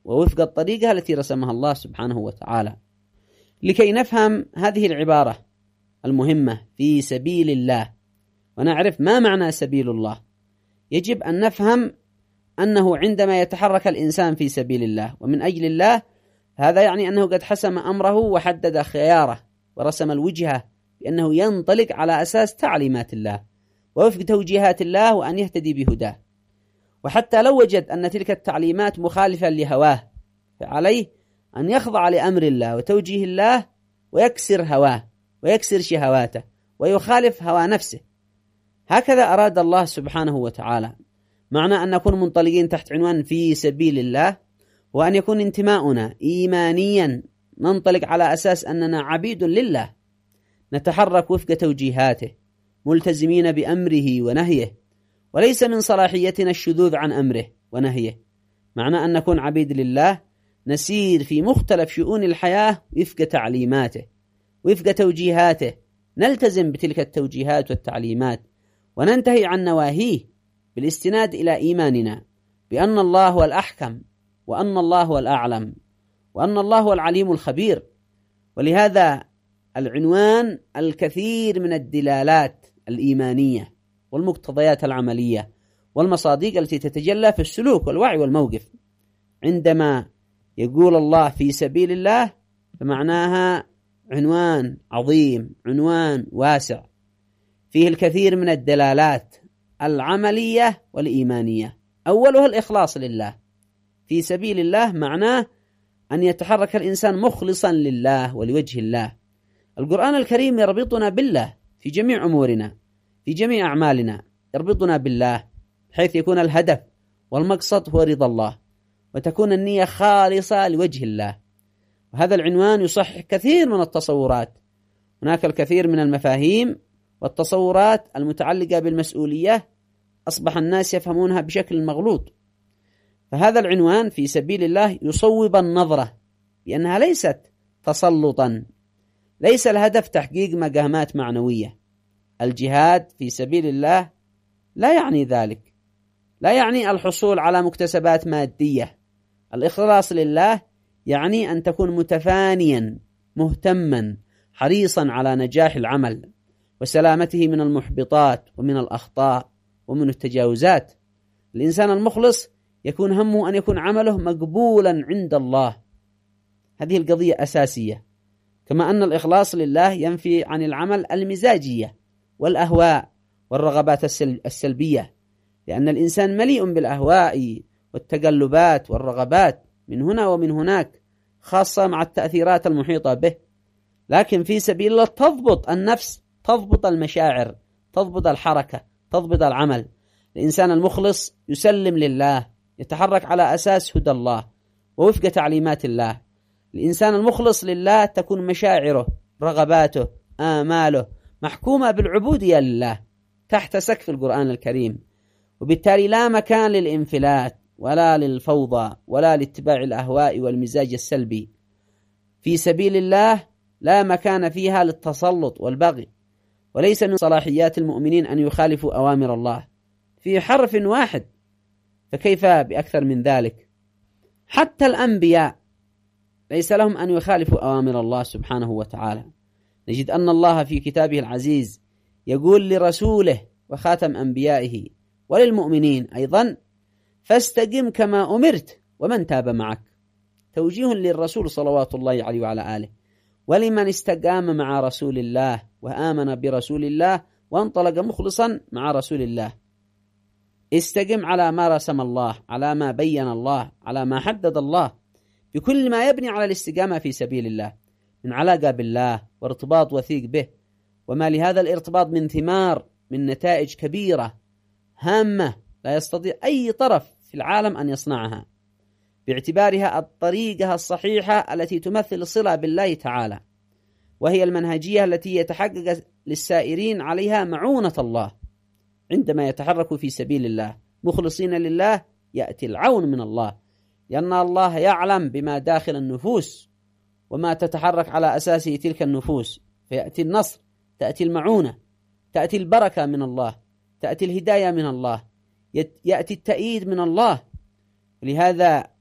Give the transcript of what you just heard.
ووفق الطريقة التي رسمها الله سبحانه وتعالى. لكي نفهم هذه العبارة المهمة في سبيل الله ونعرف ما معنى سبيل الله، يجب أن نفهم أنه عندما يتحرك الإنسان في سبيل الله ومن أجل الله، هذا يعني أنه قد حسم أمره وحدد خياره ورسم الوجهة بأنه ينطلق على أساس تعليمات الله ووفق توجيهات الله وأن يهتدي بهداه. وحتى لو وجد أن تلك التعليمات مخالفة لهواه، فعليه أن يخضع لأمر الله وتوجيه الله ويكسر هواه ويكسر شهواته ويخالف هوى نفسه. هكذا أراد الله سبحانه وتعالى. معنى أن نكون منطلقين تحت عنوان في سبيل الله وأن يكون انتماؤنا إيمانيا، ننطلق على أساس أننا عبيد لله، نتحرك وفق توجيهاته ملتزمين بأمره ونهيه، وليس من صلاحيتنا الشذوذ عن أمره ونهيه. معنى أن نكون عبيد لله نسير في مختلف شؤون الحياة وفق تعليماته وفق توجيهاته، نلتزم بتلك التوجيهات والتعليمات وننتهي عن نواهيه بالاستناد إلى إيماننا بأن الله هو الأحكم وأن الله هو الأعلم وأن الله هو العليم الخبير. ولهذا العنوان الكثير من الدلالات الإيمانية والمقتضيات العملية والمصادق التي تتجلى في السلوك والوعي والموقف. عندما يقول الله في سبيل الله فمعناها عنوان عظيم، عنوان واسع فيه الكثير من الدلالات العملية والإيمانية. أولها الإخلاص لله. في سبيل الله معناه أن يتحرك الإنسان مخلصا لله ولوجه الله. القرآن الكريم يربطنا بالله في جميع أمورنا، في جميع أعمالنا يربطنا بالله، حيث يكون الهدف والمقصد هو رضا الله وتكون النية خالصة لوجه الله. وهذا العنوان يصحح كثير من التصورات. هناك الكثير من المفاهيم والتصورات المتعلقة بالمسؤولية أصبح الناس يفهمونها بشكل مغلوط. فهذا العنوان في سبيل الله يصوب النظرة بأنها ليست تسلطا، ليس الهدف تحقيق مقامات معنوية. الجهاد في سبيل الله لا يعني ذلك، لا يعني الحصول على مكتسبات مادية. الإخلاص لله يعني أن تكون متفانيا مهتما حريصا على نجاح العمل وسلامته من المحبطات ومن الأخطاء ومن التجاوزات. الإنسان المخلص يكون همه أن يكون عمله مقبولا عند الله. هذه القضية أساسية. كما أن الإخلاص لله ينفي عن العمل المزاجية والأهواء والرغبات السلبية، لأن الإنسان مليء بالأهواء والتقلبات والرغبات من هنا ومن هناك، خاصة مع التأثيرات المحيطة به. لكن في سبيل الله تضبط النفس، تضبط المشاعر، تضبط الحركة، تضبط العمل. الإنسان المخلص يسلم لله، يتحرك على أساس هدى الله ووفق تعليمات الله. الإنسان المخلص لله تكون مشاعره، رغباته، آماله محكومة بالعبودية لله تحت سقف القرآن الكريم، وبالتالي لا مكان للانفلات ولا للفوضى ولا لاتباع الأهواء والمزاج السلبي. في سبيل الله لا مكان فيها للتسلط والبغي، وليس من صلاحيات المؤمنين أن يخالفوا أوامر الله في حرف واحد، فكيف بأكثر من ذلك؟ حتى الأنبياء ليس لهم أن يخالفوا أوامر الله سبحانه وتعالى. نجد أن الله في كتابه العزيز يقول لرسوله وخاتم أنبيائه وللمؤمنين أيضا: فاستقم كما أمرت ومن تاب معك. توجيه للرسول صلوات الله عليه وعلى آله ولمن استقام مع رسول الله وآمن برسول الله وانطلق مخلصا مع رسول الله. استقم على ما رسم الله، على ما بين الله، على ما حدد الله، بكل ما يبني على الاستقامة في سبيل الله من علاقة بالله وارتباط وثيق به، وما لهذا الارتباط من ثمار، من نتائج كبيرة هامة لا يستطيع أي طرف في العالم أن يصنعها، باعتبارها الطريقة الصحيحة التي تمثل الصلة بالله تعالى، وهي المنهجية التي يتحقق للسائرين عليها معونة الله. عندما يتحركوا في سبيل الله مخلصين لله يأتي العون من الله، لأن الله يعلم بما داخل النفوس وما تتحرك على أساسه تلك النفوس، فيأتي النصر، تأتي المعونة، تأتي البركة من الله، تأتي الهداية من الله، يأتي التأييد من الله. لهذا